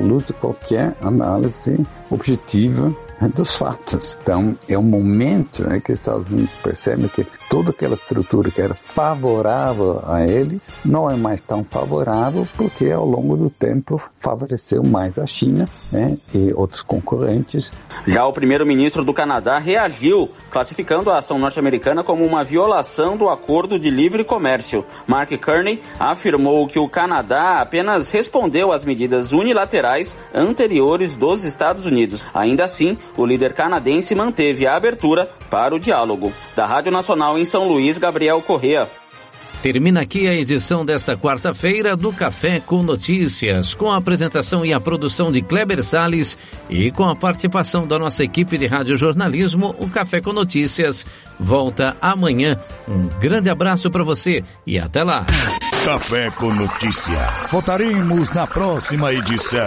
luz de qualquer análise objetiva dos fatos. Então, é um momento que os Estados Unidos percebem que toda aquela estrutura que era favorável a eles não é mais tão favorável, porque ao longo do tempo favoreceu mais a China, e outros concorrentes. Já o primeiro-ministro do Canadá reagiu, classificando a ação norte-americana como uma violação do Acordo de Livre Comércio. Mark Carney afirmou que o Canadá apenas respondeu às medidas unilaterais anteriores dos Estados Unidos. Ainda assim, o líder canadense manteve a abertura para o diálogo. Da Rádio Nacional em São Luís, Gabriel Correa. Termina aqui a edição desta quarta-feira do Café com Notícias, com a apresentação e a produção de Kleber Salles e com a participação da nossa equipe de radiojornalismo. O Café com Notícias volta amanhã. Um grande abraço para você e até lá. Café com Notícia. Voltaremos na próxima edição.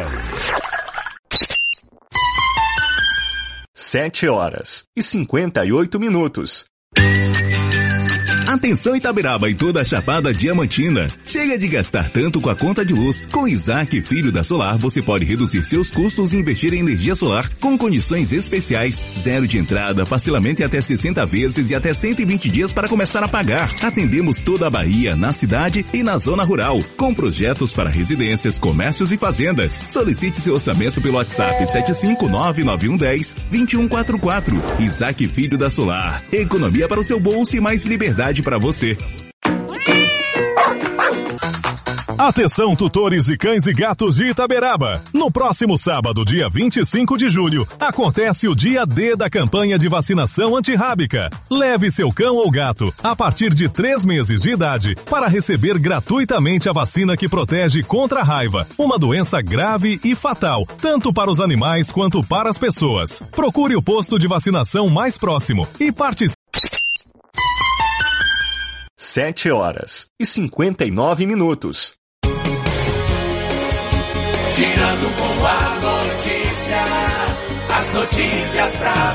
7h58. Atenção Itabiraba e toda a Chapada Diamantina. Chega de gastar tanto com a conta de luz. Com Isaac Filho da Solar, você pode reduzir seus custos e investir em energia solar com condições especiais. 0 de entrada, parcelamento em até 60 vezes e até 120 dias para começar a pagar. Atendemos toda a Bahia, na cidade e na zona rural, com projetos para residências, comércios e fazendas. Solicite seu orçamento pelo WhatsApp 7599110-2144. Isaac Filho da Solar. Economia para o seu bolso e mais liberdade para você. Atenção, tutores de cães e gatos de Itaberaba. No próximo sábado, dia 25 de julho, acontece o dia D da campanha de vacinação antirrábica. Leve seu cão ou gato a partir de 3 meses de idade para receber gratuitamente a vacina que protege contra a raiva, uma doença grave e fatal, tanto para os animais quanto para as pessoas. Procure o posto de vacinação mais próximo e participe. 7h59. Girando com a notícia, as notícias pra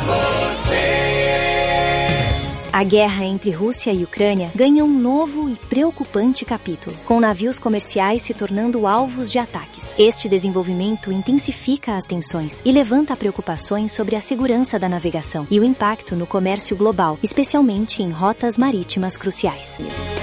você. A guerra entre Rússia e Ucrânia ganha um novo e preocupante capítulo, com navios comerciais se tornando alvos de ataques. Este desenvolvimento intensifica as tensões e levanta preocupações sobre a segurança da navegação e o impacto no comércio global, especialmente em rotas marítimas cruciais.